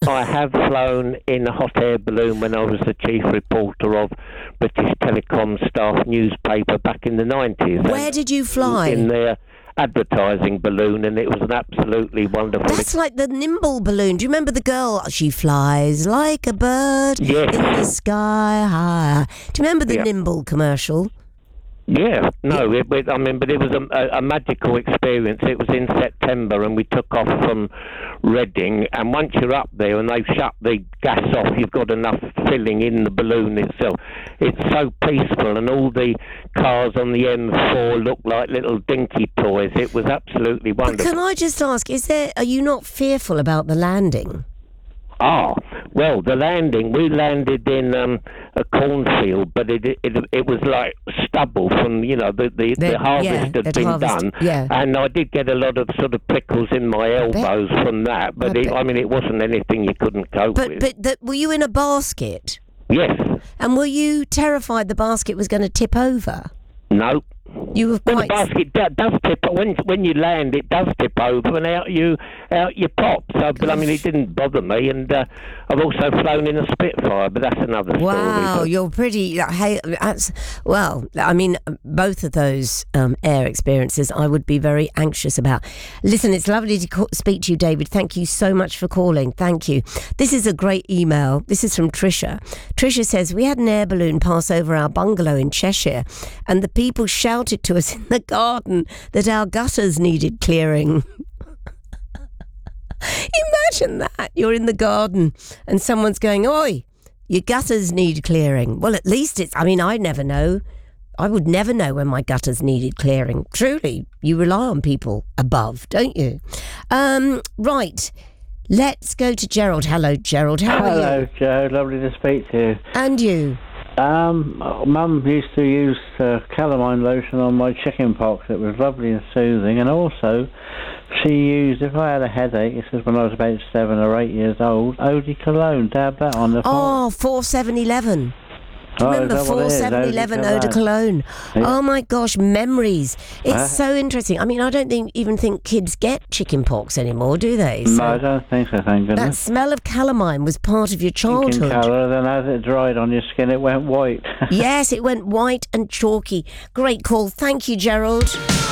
I have flown in a hot air balloon when I was the chief reporter of British Telecom Staff newspaper back in the 90s. Where did you fly? In their advertising balloon, and it was an absolutely wonderful... That's like the Nimble balloon. Do you remember the girl? She flies like a bird in the sky high. Do you remember the Nimble commercial? Yeah, no, but it was a magical experience. It was in September, and we took off from Reading, and once you're up there and they've shut the gas off, you've got enough filling in the balloon itself. It's so peaceful, and all the cars on the M4 look like little dinky toys. It was absolutely wonderful. But can I just ask, are you not fearful about the landing? Well, the landing, we landed in a cornfield, but it was like stubble from, the harvest had been done. Yeah. And I did get a lot of sort of prickles in my elbows from that, but it wasn't anything you couldn't cope with. But were you in a basket? Yes. And were you terrified the basket was going to tip over? No. You were quite... Well, the basket does tip. When you land, it does tip over, and out you pop. So, but it didn't bother me. And I've also flown in a Spitfire, but that's another story. Wow, you're pretty. Hey, both of those air experiences, I would be very anxious about. Listen, it's lovely to speak to you, David. Thank you so much for calling. Thank you. This is a great email. This is from Tricia. Tricia says, we had an air balloon pass over our bungalow in Cheshire, and the people shouted to us in the garden that our gutters needed clearing. Imagine that. You're in the garden and someone's going, oi, your gutters need clearing. Well, at least I never know. I would never know when my gutters needed clearing. Truly, you rely on people above, don't you? Right. Let's go to Gerald. Hello, Gerald. How are you? Hello, Joe. Lovely to speak to you. And you? Mum used to use calamine lotion on my chicken pox. It was lovely and soothing. And also, she used, if I had a headache, this is when I was about 7 or 8 years old, Eau de Cologne, dab that on the Oh, 4711. Do you remember 4711 Eau de Cologne? Yeah. Oh my gosh, memories. It's so interesting. I don't even think kids get chicken pox anymore, do they? No, I don't think so, thank goodness. That smell of calamine was part of your childhood. Colour, then as it dried on your skin, it went white. Yes, it went white and chalky. Great call. Thank you, Gerald.